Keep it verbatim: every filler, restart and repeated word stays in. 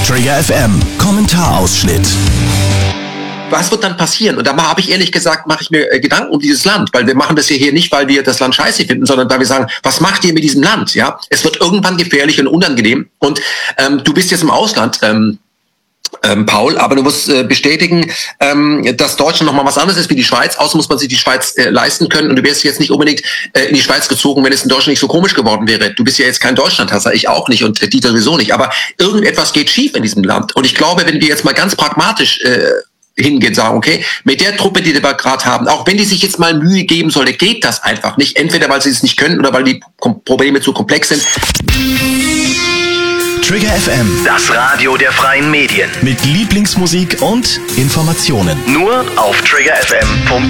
Trigger F M, Kommentarausschnitt. Was wird dann passieren? Und da habe ich ehrlich gesagt, mache ich mir äh, Gedanken um dieses Land, weil wir machen das hier, hier nicht, weil wir das Land scheiße finden, sondern weil wir sagen, was macht ihr mit diesem Land? Ja, es wird irgendwann gefährlich und unangenehm. Und ähm, du bist jetzt im Ausland, ähm, ähm, Paul, aber du musst äh, bestätigen, ähm, dass Deutschland nochmal was anderes ist wie die Schweiz. Außer muss man sich die Schweiz äh, leisten können. Und du wärst jetzt nicht unbedingt äh, in die Schweiz gezogen, wenn es in Deutschland nicht so komisch geworden wäre. Du bist ja jetzt kein Deutschlandhasser, ich auch nicht und äh, Dieter sowieso nicht. Aber irgendetwas geht schief in diesem Land. Und ich glaube, wenn wir jetzt mal ganz pragmatisch äh, hingehen, sagen, okay, mit der Truppe, die wir gerade haben, auch wenn die sich jetzt mal Mühe geben sollte, geht das einfach nicht. Entweder weil sie es nicht können oder weil die Kom- Probleme zu komplex sind. Trigger F M, Das Radio der freien Medien. mit Lieblingsmusik und Informationen. Nur auf trigger f m punkt